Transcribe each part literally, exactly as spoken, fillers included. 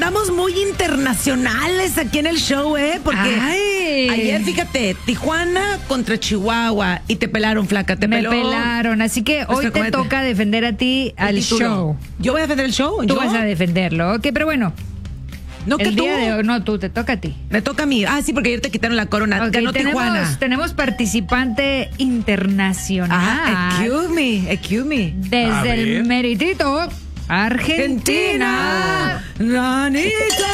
andamos muy internacionales aquí en el show, ¿eh? Porque Ay. ayer, fíjate, Tijuana contra Chihuahua y te pelaron, flaca, te Me peló. pelaron, así que Nuestro hoy te comete. toca defender a ti El al título. show. ¿Yo voy a defender el show? Tú ¿Yo? vas a defenderlo, ok, pero bueno, No, que el tú. día de hoy, no, tú, te toca a ti. Me toca a mí. Ah, sí, porque ayer te quitaron la corona. Ok, Ganó Tijuana. tenemos, tenemos participante internacional. Ah, excuse me, excuse me. Desde A el ver. meritito, Argentina. ¡Nanito!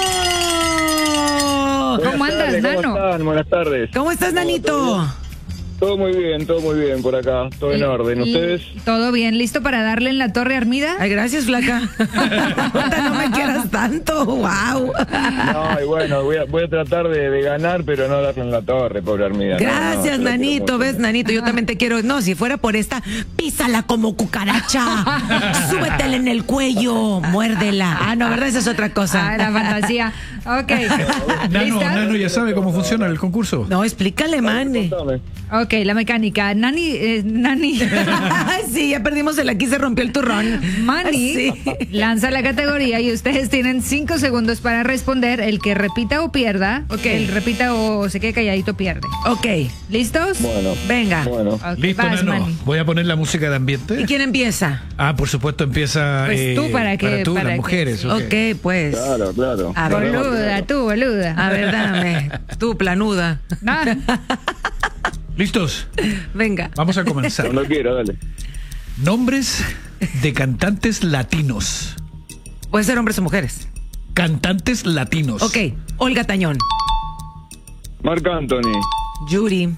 ¿Cómo Buenas andas, tardes, Nano? ¿Cómo están? Buenas tardes. ¿Cómo estás, Nanito? Todo muy bien, todo muy bien por acá. Todo en orden. ¿Ustedes? ¿Todo bien? ¿Listo para darle en la torre Armida? Ay, gracias, flaca. Puta, no me quieras tanto, wow. No, y bueno, voy a, voy a tratar de, de ganar, pero no darle en la torre, pobre Armida. No, no, Gracias, yo la quiero Nanito. mucho. ¿Ves, Nanito? Yo también te quiero. No, si fuera por esta, písala como cucaracha. Súbetela en el cuello. Muérdela. Ah, no, ¿verdad? Esa es otra cosa. Ah, la fantasía. Ok. Nano, ¿Lista? Nano ya sabe cómo funciona el concurso. No, explícale, mane. Contame. Ok, la mecánica. Nani, eh, Nani. Ay, sí, ya perdimos el aquí, se rompió el turrón. Manny Sí. lanza la categoría y ustedes tienen cinco segundos para responder. El que repita o pierda, Ok. el repita o se quede calladito pierde. Ok, ¿Listos? Bueno. venga. Bueno. Ok, Listo, vas, Nano. Manny. Voy a poner la música de ¿Y ambiente. quién empieza? Ah, por supuesto, empieza. Pues tú, para que- Para tú, para las que- mujeres. ok. Ok, pues. Claro, claro. A ver, Boluda, tú, boluda. A ver, dame. Tú, planuda. Ah, ¿Listos? Venga. Vamos a comenzar. Cuando quiera, dale. Nombres de cantantes latinos. Pueden ser hombres o mujeres. Cantantes latinos. Ok, Olga Tañón. Marc Anthony, Yuri.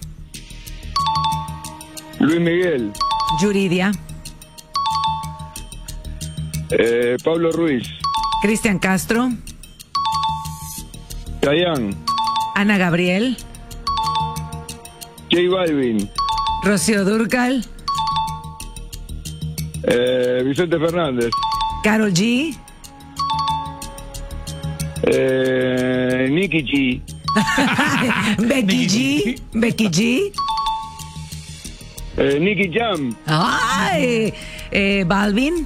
Luis Miguel, Yuridia. eh, Pablo Ruiz, Cristian Castro. Chayanne, Ana Gabriel. J Balvin, Rocío Dúrcal. eh, Vicente Fernández, Karol G. eh, Nicky G, Becky G. Becky G. eh, Nicky Jam, Ay, eh, Balvin.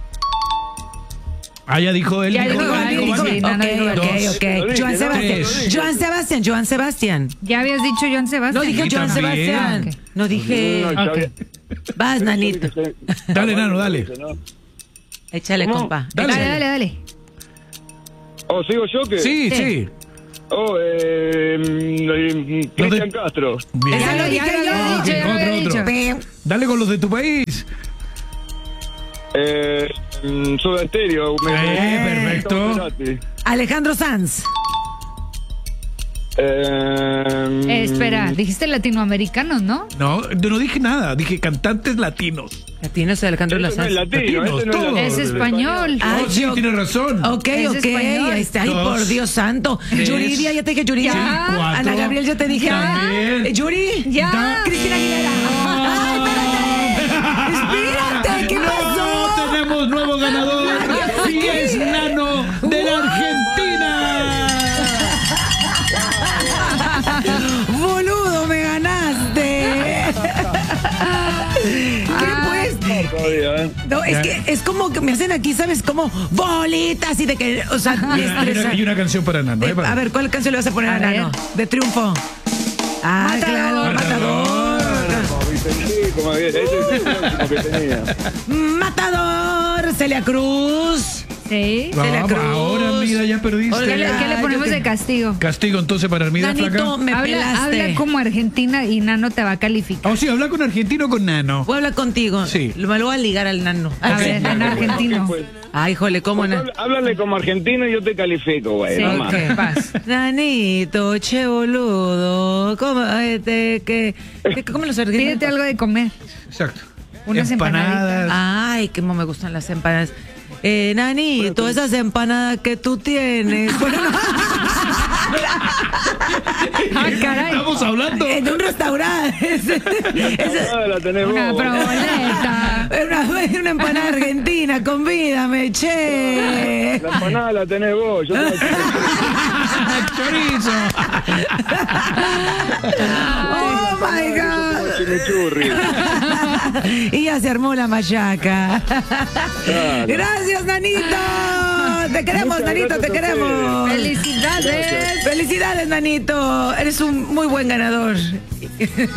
Ah, ya dijo él. Ya dijo, dijo, ah, dijo, dijo, sí, Manny. no, no, Ok, digo, ok, dos. ok. Lo dije, Joan ¿no? Sebastián. Tres. Joan Sebastián, Joan Sebastián. ya habías dicho Joan Sebastián. No dije Y Joan también. Sebastián. Ok. No dije. No, Ok. Chayanne. Vas, Nanito. Dale, Nano, dale. ¿No? Échale, ¿Cómo? compa. Dale. Dale, dale, dale. Oh, ¿sigo yo qué? Sí, Sí. sí. Oh, eh, mm, Cristian Castro, Bien. Esa lo Ya dije lo yo. había dicho, ya lo Otro, había otro. dicho. Pem. Dale con los de tu país. eh, mm, Soda Stereo, me- Eh, perfecto. Cerati. Alejandro Sanz. Eh, Eh, espera, dijiste latinoamericanos, ¿no? No, yo no dije nada. Dije cantantes latinos. Latinos de Alejandro Ese no Sanz. es latino, Latinos, ese no es todos. latino. Es español. Ay, Oh, sí, yo- tienes razón. Ok, Es ok. español. Ahí está. Ay, Dos. por Dios santo. Tres. Yuridia, ya te dije Yuridia. Ya. Sí, cuatro. Ana Gabriel, ya te dije. También. Eh, Yuri. Ya. Cristina Aguilera. Ay, espérate. Espérate, ¿qué pasó? No, tenemos nuevo ganador. Y es Nano de la Argentina. Boludo, me ganaste. ¿Qué pues? Todavía, ¿eh? No, es Ya. que es como que me hacen aquí, ¿sabes? Como bolitas y de que, o sea, me Y una, y estresa. una- y una canción para Nano. De- ¿eh? Para- a ver, ¿cuál canción le vas a poner a, A Nano? De triunfo. Ah, Matador. claro, Matador. Como Vicentico, más bien. Ese es el último que tenía. Matador, Celia Cruz. Sí. Celia Vamos, Cruz. ahora, mira, ya perdiste. ¿Qué le, qué le Ay, ponemos yo te- de castigo? Castigo entonces para Armida Nanito, Flaca. me habla, pelaste. habla como argentina y Nano te va a calificar. Oh, sí, habla con argentino o con Nano. Voy a hablar contigo. Sí. Lo- Me lo voy a ligar al Nano. A ver, en Ok, argentino. pues. Ay, jole, ¿cómo no? Habla- Háblale como argentino y yo te califico, güey. Sí, no más. ok, vas. Nanito, che boludo. ¿Cómo, este, que, que- ¿cómo los argentinos? Pídete algo de comer. Exacto. Unas empanadas. Ay, que me gustan las empanadas. Eh, Nanito, esas empanadas que tú tienes. Bueno, no, Ah, caray. Estamos hablando. en un restaurante. Es- es- Ah, la tenés Una vos. proboleta. una, una empanada argentina, convídame, che. La empanada la tenés vos. Yo te la Chorizo. Oh my God. chimichurri. Y ya se armó la machaca. Claro. Gracias, Nanito. te queremos, Muchas Nanito, te gracias a queremos. ¡Felicidades! Felicidades, Nanito. Eres un muy buen ganador.